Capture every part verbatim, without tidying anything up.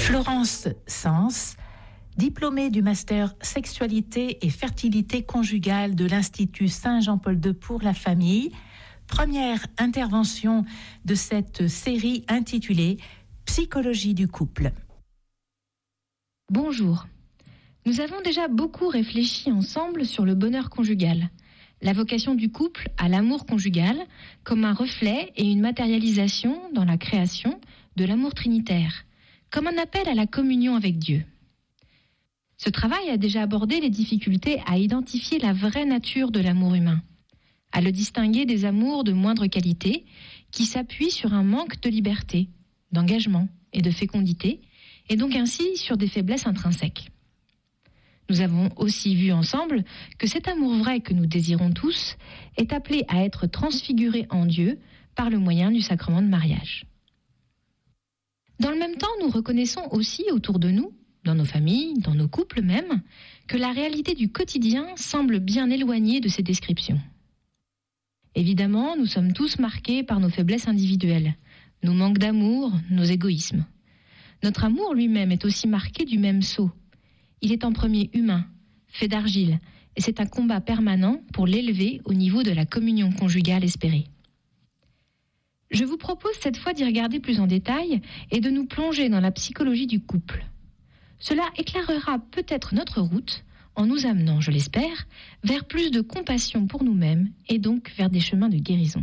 Florence Sens, diplômée du master Sexualité et Fertilité Conjugale de l'Institut Saint-Jean-Paul deux pour la famille. Première intervention de cette série intitulée Psychologie du couple. Bonjour. Nous avons déjà beaucoup réfléchi ensemble sur le bonheur conjugal, la vocation du couple à l'amour conjugal comme un reflet et une matérialisation dans la création de l'amour trinitaire, comme un appel à la communion avec Dieu. Ce travail a déjà abordé les difficultés à identifier la vraie nature de l'amour humain, à le distinguer des amours de moindre qualité qui s'appuient sur un manque de liberté, d'engagement et de fécondité, et donc ainsi sur des faiblesses intrinsèques. Nous avons aussi vu ensemble que cet amour vrai que nous désirons tous est appelé à être transfiguré en Dieu par le moyen du sacrement de mariage. Dans le même temps, nous reconnaissons aussi autour de nous, dans nos familles, dans nos couples même, que la réalité du quotidien semble bien éloignée de ces descriptions. Évidemment, nous sommes tous marqués par nos faiblesses individuelles, nos manques d'amour, nos égoïsmes. Notre amour lui-même est aussi marqué du même sceau. Il est en premier humain, fait d'argile, et c'est un combat permanent pour l'élever au niveau de la communion conjugale espérée. Je vous propose cette fois d'y regarder plus en détail et de nous plonger dans la psychologie du couple. Cela éclairera peut-être notre route en nous amenant, je l'espère, vers plus de compassion pour nous-mêmes et donc vers des chemins de guérison.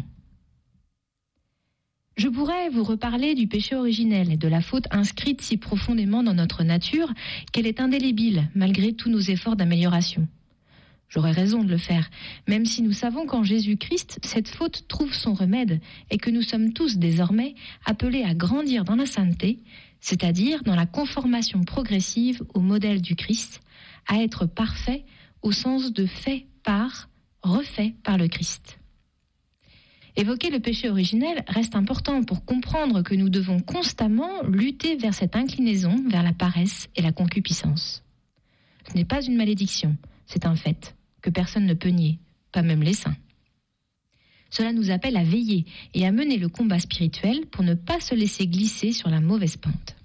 Je pourrais vous reparler du péché originel et de la faute inscrite si profondément dans notre nature qu'elle est indélébile malgré tous nos efforts d'amélioration. J'aurais raison de le faire, même si nous savons qu'en Jésus-Christ, cette faute trouve son remède et que nous sommes tous désormais appelés à grandir dans la sainteté, c'est-à-dire dans la conformation progressive au modèle du Christ, à être parfait au sens de fait par, refait par le Christ. Évoquer le péché originel reste important pour comprendre que nous devons constamment lutter vers cette inclinaison vers la paresse et la concupiscence. Ce n'est pas une malédiction, c'est un fait que personne ne peut nier, pas même les saints. Cela nous appelle à veiller et à mener le combat spirituel pour ne pas se laisser glisser sur la mauvaise pente.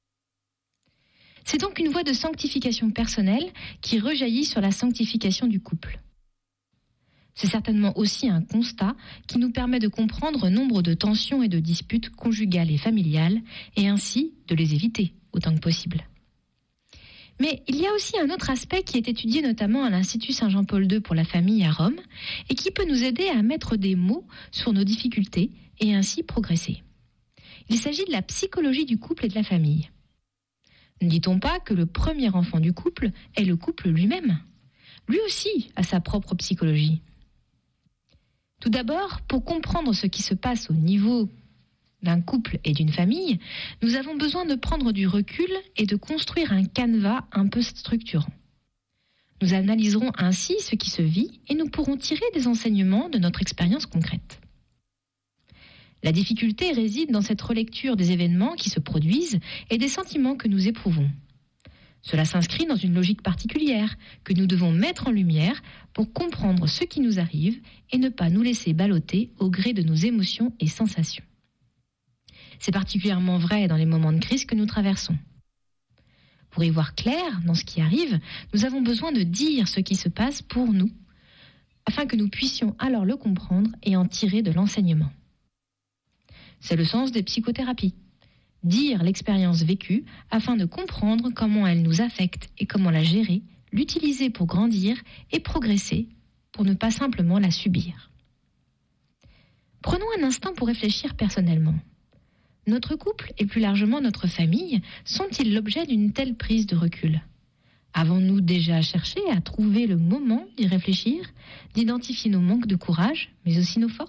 C'est donc une voie de sanctification personnelle qui rejaillit sur la sanctification du couple. C'est certainement aussi un constat qui nous permet de comprendre nombre de tensions et de disputes conjugales et familiales et ainsi de les éviter autant que possible. Mais il y a aussi un autre aspect qui est étudié notamment à l'Institut Saint-Jean-Paul deux pour la famille à Rome et qui peut nous aider à mettre des mots sur nos difficultés et ainsi progresser. Il s'agit de la psychologie du couple et de la famille. Ne dit-on pas que le premier enfant du couple est le couple lui-même ? Lui aussi a sa propre psychologie. Tout d'abord, pour comprendre ce qui se passe au niveau d'un couple et d'une famille, nous avons besoin de prendre du recul et de construire un canevas un peu structurant. Nous analyserons ainsi ce qui se vit et nous pourrons tirer des enseignements de notre expérience concrète. La difficulté réside dans cette relecture des événements qui se produisent et des sentiments que nous éprouvons. Cela s'inscrit dans une logique particulière que nous devons mettre en lumière pour comprendre ce qui nous arrive et ne pas nous laisser balloter au gré de nos émotions et sensations. C'est particulièrement vrai dans les moments de crise que nous traversons. Pour y voir clair dans ce qui arrive, nous avons besoin de dire ce qui se passe pour nous, afin que nous puissions alors le comprendre et en tirer de l'enseignement. C'est le sens des psychothérapies. Dire l'expérience vécue afin de comprendre comment elle nous affecte et comment la gérer, l'utiliser pour grandir et progresser pour ne pas simplement la subir. Prenons un instant pour réfléchir personnellement. Notre couple et plus largement notre famille sont-ils l'objet d'une telle prise de recul ? Avons-nous déjà cherché à trouver le moment d'y réfléchir, d'identifier nos manques de courage, mais aussi nos forces ?